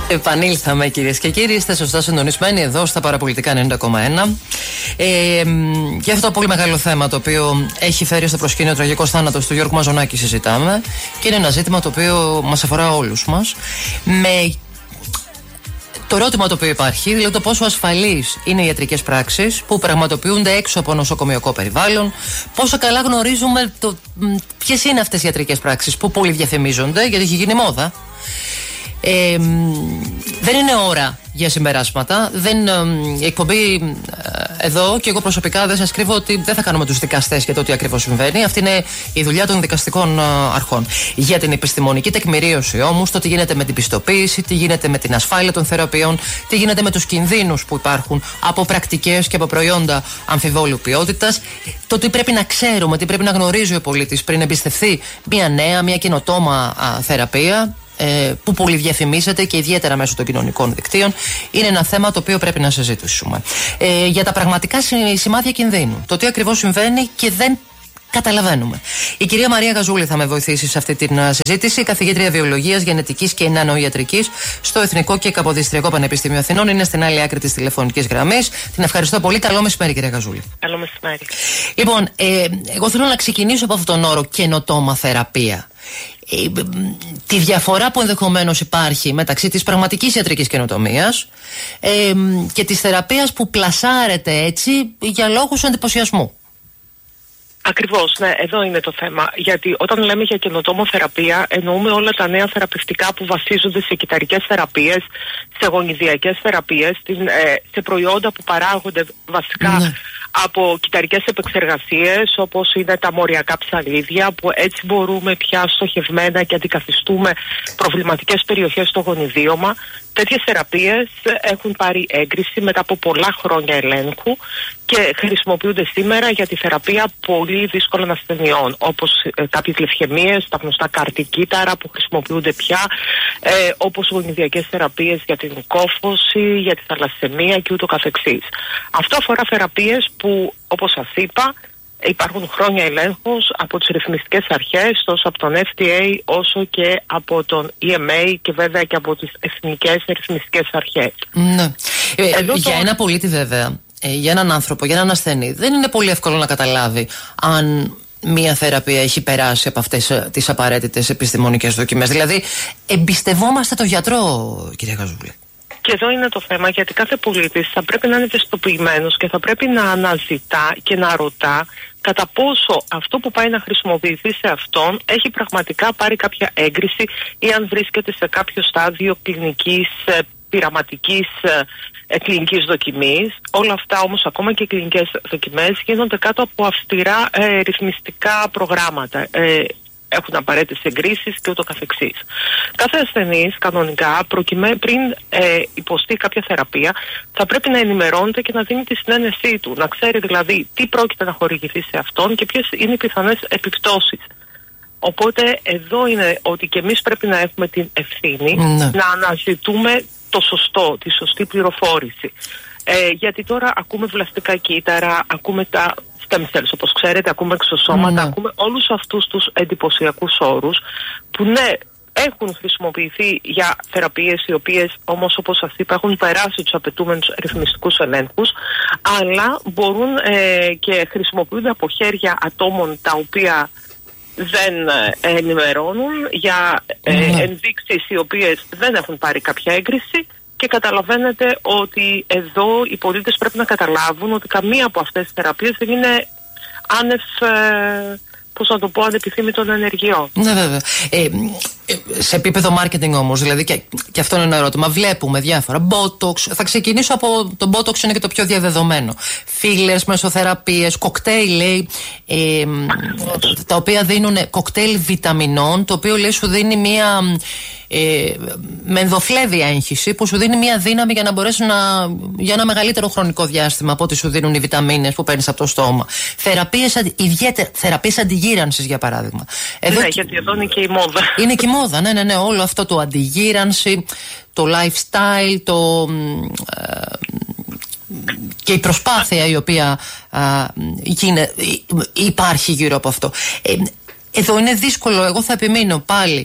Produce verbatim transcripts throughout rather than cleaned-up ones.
Επανήλθαμε, κυρίες και κύριοι. Είστε σωστά συντονισμένοι εδώ στα Παραπολιτικά ενενήντα κόμμα ένα. Ε, για αυτό το πολύ μεγάλο θέμα το οποίο έχει φέρει στο προσκήνιο ο τραγικός θάνατος του Γιώργου Μαζονάκη συζητάμε. Και είναι ένα ζήτημα το οποίο μας αφορά όλους μας. Με το ερώτημα το οποίο υπάρχει, δηλαδή το πόσο ασφαλείς είναι οι ιατρικές πράξεις που πραγματοποιούνται έξω από νοσοκομειακό περιβάλλον, πόσο καλά γνωρίζουμε το, ποιες είναι αυτές οι ιατρικές πράξεις που πολύ διαφημίζονται, γιατί έχει γίνει μόδα. Ε, δεν είναι ώρα για συμπεράσματα. Δεν, ε, η εκπομπή ε, εδώ, και εγώ προσωπικά δεν σας κρύβω ότι δεν θα κάνουμε τους δικαστές για το τι ακριβώς συμβαίνει. Αυτή είναι η δουλειά των δικαστικών ε, αρχών. Για την επιστημονική τεκμηρίωση όμως, το τι γίνεται με την πιστοποίηση, τι γίνεται με την ασφάλεια των θεραπείων, τι γίνεται με τους κινδύνους που υπάρχουν από πρακτικές και από προϊόντα αμφιβόλου ποιότητας, το τι πρέπει να ξέρουμε, τι πρέπει να γνωρίζει ο πολίτης πριν εμπιστευτεί μια νέα, μια καινοτόμα α, θεραπεία. Που πολύ διαφημίζεται και ιδιαίτερα μέσω των κοινωνικών δικτύων, είναι ένα θέμα το οποίο πρέπει να συζητήσουμε. Ε, για τα πραγματικά σημάδια κινδύνου, το τι ακριβώς συμβαίνει και δεν καταλαβαίνουμε. Η κυρία Μαρία Γαζούλη θα με βοηθήσει σε αυτή τη συζήτηση, καθηγήτρια βιολογίας, γενετικής και νανοϊατρικής στο Εθνικό και Καποδιστριακό Πανεπιστήμιο Αθηνών. Είναι στην άλλη άκρη της τηλεφωνικής γραμμής. Την ευχαριστώ πολύ. Καλό μεσημέρι, κυρία Γαζούλη. Καλό μεσημέρι. Λοιπόν, ε, εγώ θέλω να ξεκινήσω από αυτόν τον όρο καινοτόμα θεραπεία. Ε, τη διαφορά που ενδεχομένως υπάρχει μεταξύ της πραγματικής ιατρικής καινοτομίας ε, και της θεραπείας που πλασάρεται έτσι για λόγους εντυπωσιασμού. Ακριβώς, ναι, εδώ είναι το θέμα. Γιατί όταν λέμε για καινοτόμο θεραπεία, εννοούμε όλα τα νέα θεραπευτικά που βασίζονται σε κυταρικές θεραπείες, σε γονιδιακές θεραπείες, σε προϊόντα που παράγονται βασικά ναι. από κυταρικές επεξεργασίες, όπως είναι τα μοριακά ψαλίδια, που έτσι μπορούμε πια στοχευμένα και αντικαθιστούμε προβληματικές περιοχές στο γονιδίωμα. Τέτοιες θεραπείες έχουν πάρει έγκριση μετά από πολλά χρόνια ελέγχου και χρησιμοποιούνται σήμερα για τη θεραπεία πολύ δύσκολων ασθενειών, όπως ε, κάποιες λευχαιμίες, τα γνωστά καρτικύτταρα που χρησιμοποιούνται πια, ε, όπως γονιδιακές θεραπείες για την κόφωση, για τη θαλασσαιμία και ούτω καθεξής. Αυτό αφορά θεραπείες που, όπως σας είπα, υπάρχουν χρόνια ελέγχους από τις ρυθμιστικές αρχές, τόσο από τον εφ ντι έι όσο και από τον ι εμ έι και βέβαια και από τις εθνικές ρυθμιστικές αρχές. Ναι. Ε, για το... ένα πολίτη βέβαια, ε, για έναν άνθρωπο, για έναν ασθενή, δεν είναι πολύ εύκολο να καταλάβει αν μία θεραπεία έχει περάσει από αυτές τις απαραίτητες επιστημονικές δοκιμές. Δηλαδή, εμπιστευόμαστε τον γιατρό, κυρία Γαζούλη? Και εδώ είναι το θέμα, γιατί κάθε πολίτης θα πρέπει να είναι ευαισθητοποιημένος και θα πρέπει να αναζητά και να ρωτά κατά πόσο αυτό που πάει να χρησιμοποιηθεί σε αυτόν έχει πραγματικά πάρει κάποια έγκριση ή αν βρίσκεται σε κάποιο στάδιο κλινικής, πειραματικής κλινικής δοκιμής. Όλα αυτά όμως, ακόμα και οι κλινικές δοκιμές, γίνονται κάτω από αυστηρά ε, ρυθμιστικά προγράμματα. Ε, έχουν απαραίτητες εγκρίσεις και ούτω καθεξής. Κάθε ασθενής κανονικά προκειμέ, πριν ε, υποστεί κάποια θεραπεία θα πρέπει να ενημερώνεται και να δίνει τη συνένεσή του. Να ξέρει δηλαδή τι πρόκειται να χορηγηθεί σε αυτόν και ποιες είναι οι πιθανές επιπτώσεις. Οπότε εδώ είναι ότι και εμείς πρέπει να έχουμε την ευθύνη ναι. να αναζητούμε το σωστό, τη σωστή πληροφόρηση. Ε, γιατί τώρα ακούμε βλαστικά κύτταρα, ακούμε τα stem cells, όπως ξέρετε, ακούμε εξωσώματα, mm. ακούμε όλους αυτούς τους εντυπωσιακούς όρους που ναι, έχουν χρησιμοποιηθεί για θεραπείες οι οποίες όμως, όπως σας είπα, έχουν περάσει τους απαιτούμενους ρυθμιστικούς ελέγχους, αλλά μπορούν ε, και χρησιμοποιούνται από χέρια ατόμων τα οποία δεν ε, ενημερώνουν για ε, mm. ενδείξεις οι οποίες δεν έχουν πάρει κάποια έγκριση. Και καταλαβαίνετε ότι εδώ οι πολίτες πρέπει να καταλάβουν ότι καμία από αυτές τις θεραπείες δεν είναι άνευ, ε, πώς να το πω, ανεπιθύμητων ενεργειών. Ναι, βέβαια. Ε, σε επίπεδο marketing όμως, δηλαδή και, και αυτό είναι ένα ερώτημα. Βλέπουμε διάφορα. Botox. Θα ξεκινήσω από το Botox, είναι και το πιο διαδεδομένο. Φύλλες, μεσοθεραπείες, κοκτέιλ, λέει, ε, τα οποία δίνουν κοκτέιλ βιταμινών, το οποίο λέει σου δίνει μία. Ε, με ενδοφλέβια έγχυση που σου δίνει μια δύναμη για να μπορέσει να, για ένα μεγαλύτερο χρονικό διάστημα από ό,τι σου δίνουν οι βιταμίνες που παίρνεις από το στόμα. Θεραπείες, ιδιαίτερα θεραπείες αντιγύρανσης, για παράδειγμα. Εδώ, ναι, γιατί εδώ είναι και η μόδα. Είναι και η μόδα, ναι, ναι, ναι. Όλο αυτό το αντιγύρανση, το lifestyle, το, ε, και η προσπάθεια η οποία ε, γίνε, υπάρχει γύρω από αυτό. Ε, εδώ είναι δύσκολο, εγώ θα επιμείνω πάλι.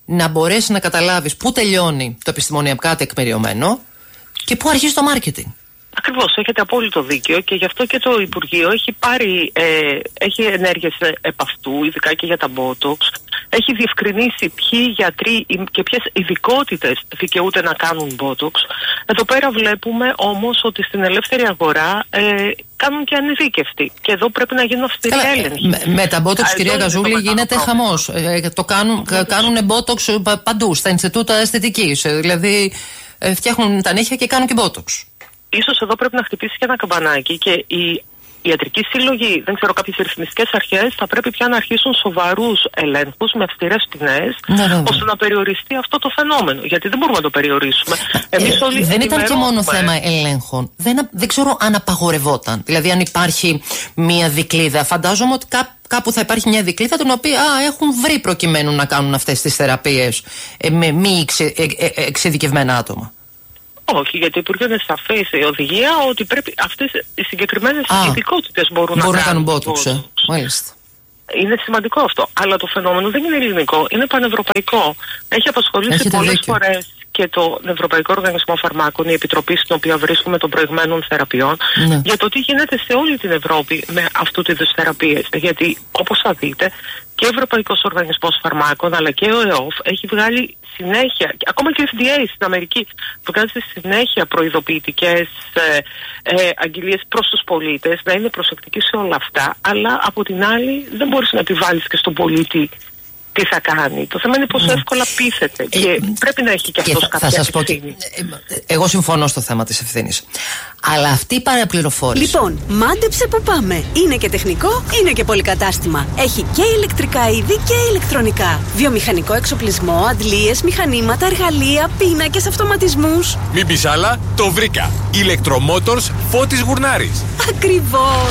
να μπορέσει να καταλάβεις πού τελειώνει το επιστημονιακά τεκμηριωμένο και πού αρχίζει το marketing. Ακριβώς, έχετε απόλυτο δίκιο και γι' αυτό και το Υπουργείο έχει πάρει, ε, έχει ενέργειες επ' αυτού, ειδικά και για τα Botox. Έχει διευκρινίσει ποιοι γιατροί και ποιες ειδικότητες δικαιούνται να κάνουν Botox. Εδώ πέρα βλέπουμε όμως ότι στην ελεύθερη αγορά ε, κάνουν και ανειδίκευτοι. Και εδώ πρέπει να γίνουν αυστηροί έλεγχοι. Με, με τα Botox, κυρία Γαζούλη, γίνεται χαμός. Ε, το κάνουν, κάνουν Botox παντού, στα Ινστιτούτα Αισθητικής. Δηλαδή ε, φτιάχνουν τα νύχια και κάνουν και Botox. Ίσως εδώ πρέπει να χτυπήσει και ένα καμπανάκι και οι ιατρικοί σύλλογοι, δεν ξέρω, κάποιες ρυθμιστικές αρχές θα πρέπει πια να αρχίσουν σοβαρούς ελέγχους με αυστηρές ποινές, ναι, ώστε να περιοριστεί αυτό το φαινόμενο. Γιατί δεν μπορούμε να το περιορίσουμε. Εμείς όλοι ε, δεν ήταν και μόνο θέμα ελέγχων. Δεν, δεν ξέρω αν απαγορευόταν. Δηλαδή, αν υπάρχει μία δικλίδα. Φαντάζομαι ότι κά, κάπου θα υπάρχει μια δικλίδα την οποία α, έχουν βρει προκειμένου να κάνουν αυτές τις θεραπείες ε, με μη εξε, ε, ε, ε, εξειδικευμένα άτομα. Όχι, γιατί Υπουργείο είναι σαφής η οδηγία ότι πρέπει αυτές οι συγκεκριμένες ειδικότητες μπορούν, μπορούν να κάνουν Botox. Ε. Μάλιστα. Είναι σημαντικό αυτό. Αλλά το φαινόμενο δεν είναι ελληνικό, είναι πανευρωπαϊκό. Έχει απασχολήσει πολλές φορές και το Ευρωπαϊκό Οργανισμό Φαρμάκων, η επιτροπή στην οποία βρίσκουμε των προηγμένων θεραπείων, ναι, για το τι γίνεται σε όλη την Ευρώπη με αυτού του είδους θεραπείες. Γιατί, όπως θα δείτε, και ο Ευρωπαϊκός Οργανισμός Φαρμάκων αλλά και ο ΕΟΦ έχει βγάλει συνέχεια, ακόμα και ο εφ ντι έι στην Αμερική, βγάζει συνέχεια προειδοποιητικές ε, ε, αγγελίες προς τους πολίτες, να είναι προσεκτικοί σε όλα αυτά, αλλά από την άλλη δεν μπορείς να επιβάλλεις και στον πολίτη τι θα κάνει. Το θέμα είναι πόσο εύκολα πείθεται ε, και πρέπει να έχει και αυτός θα, κάποια θα σας ευθύνη. Πω, εγώ συμφωνώ στο θέμα της ευθύνης. Αλλά αυτή η παραπληροφόρηση. Λοιπόν, μάντεψε που πάμε. Είναι και τεχνικό, είναι και πολυκατάστημα. Έχει και ηλεκτρικά είδη και ηλεκτρονικά. Βιομηχανικό εξοπλισμό, αντλίες, μηχανήματα, εργαλεία, πίνακες, αυτοματισμούς. Μην πεις άλλα, το βρήκα. Ηλεκτρομότορς Φώτης Γουρνάρης. Ακριβώς.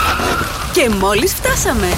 Και μόλις φτάσαμε.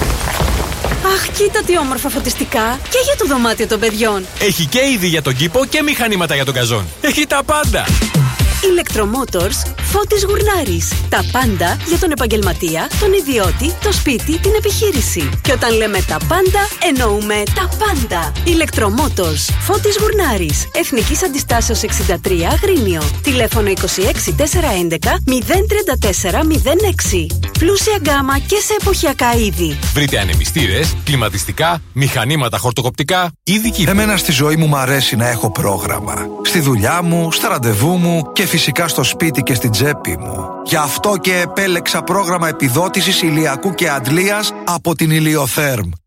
Αχ, κοίτα τι όμορφα φωτιστικά. Και για το δωμάτιο των παιδιών. Έχει και είδη για τον κήπο και μηχανήματα για τον καζόν. Έχει τα πάντα. Electromotors Φώτης Γουρνάρης. Τα πάντα για τον επαγγελματία, τον ιδιώτη, το σπίτι, την επιχείρηση. Και όταν λέμε τα πάντα, εννοούμε τα πάντα. Electromotors Φώτης Γουρνάρης. Εθνικής Αντιστάσεως εξήντα τρία Αγρίνιο. Τηλέφωνο είκοσι έξι τετρακόσια έντεκα μηδέν τριάντα τέσσερα μηδέν έξι. Πλούσια γκάμα και σε εποχιακά είδη. Βρείτε ανεμιστήρες, κλιματιστικά, μηχανήματα χορτοκοπτικά, ειδική. Εμένα στη ζωή μου μ' αρέσει να έχω πρόγραμμα. Στη δουλειά μου, στα ραντεβού μου και φυσικά στο σπίτι και στην τσέπη μου. Γι' αυτό και επέλεξα πρόγραμμα επιδότησης ηλιακού και αντλίας από την Ηλιοθέρμ.